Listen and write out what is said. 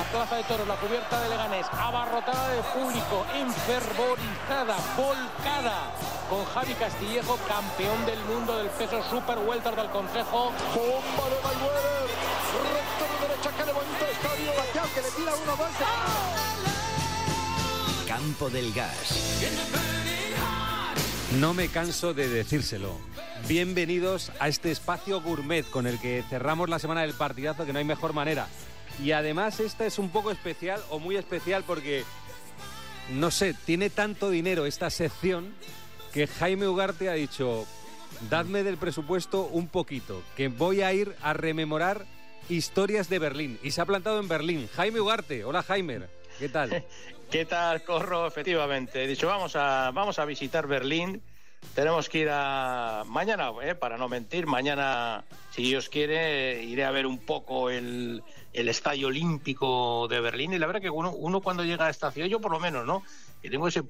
Plaza de Toros, la cubierta de Leganés, abarrotada de público, enfervorizada, volcada, con Javi Castillejo, campeón del mundo del peso super welter del Consejo. Bomba de Mayweather, recta de derecha que levanta el estadio, Pacquiao que le tira 1-2. Campo del Gas. No me canso de decírselo. Bienvenidos a este espacio gourmet con el que cerramos la semana del partidazo, que no hay mejor manera. Y además esta es un poco especial, o muy especial, porque, no sé, tiene tanto dinero esta sección que Jaime Ugarte ha dicho: dadme del presupuesto un poquito, que voy a ir a rememorar historias de Berlín. Y se ha plantado en Berlín. Jaime Ugarte. Hola, Jaime. ¿Qué tal? ¿Qué tal, Corro? Efectivamente. He dicho, vamos a visitar Berlín. Tenemos que ir mañana, para no mentir, mañana, si Dios quiere, iré a ver un poco el Estadio Olímpico de Berlín. Y la verdad que uno cuando llega a esta ciudad, yo por lo menos, ¿no? Que tengo ese